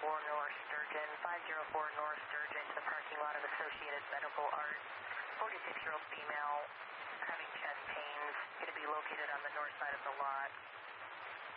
North Sturgeon, 504 North Sturgeon, to the parking lot of Associated Medical Art. 46-year-old female having chest pains, going to be located on the north side of the lot.